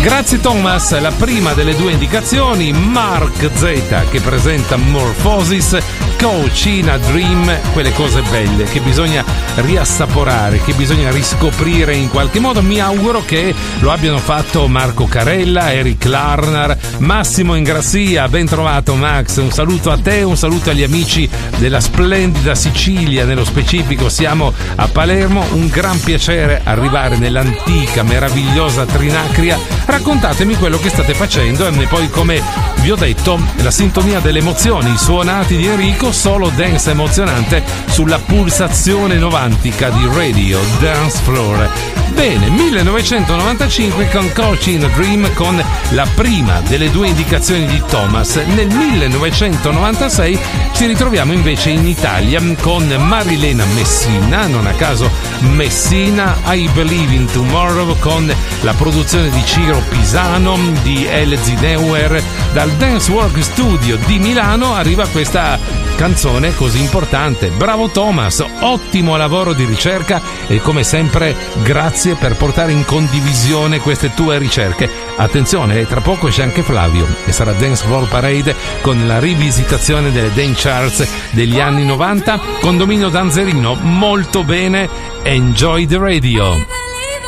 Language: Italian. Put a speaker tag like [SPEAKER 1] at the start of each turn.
[SPEAKER 1] Grazie Thomas, la prima delle due indicazioni, Mark Z che presenta Morphosis, Coach in a Dream, quelle cose belle che bisogna riassaporare, che bisogna riscoprire in qualche modo. Mi auguro che lo abbiano fatto Marco Carella, Eric Larnar, Massimo Ingrassia, ben trovato Max, un saluto a te, un saluto agli amici della splendida Sicilia, nello specifico siamo a Palermo, un gran piacere arrivare nell'antica, meravigliosa Trinacria. Raccontatemi quello che state facendo e poi, come vi ho detto, la sintonia delle emozioni, i suonati di Enrico, solo dance emozionante sulla pulsazione novantica di Radio Dance Floor. Bene, 1995 con Coach in a Dream, con la prima delle due indicazioni di Thomas. Nel 1996 ci ritroviamo invece in Italia con Marilena Messina, non a caso Messina, I Believe in Tomorrow, con la produzione di Ciro Pisano, di Elzi Neuer. Dal Dance Work Studio di Milano arriva questa canzone così importante. Bravo Thomas, ottimo lavoro di ricerca e come sempre grazie per portare in condivisione queste tue ricerche. Attenzione, tra poco c'è anche Flavio e sarà Dance Floor Parade con la rivisitazione delle dance charts degli anni 90 con Dominio Danzerino. Molto bene, enjoy the radio.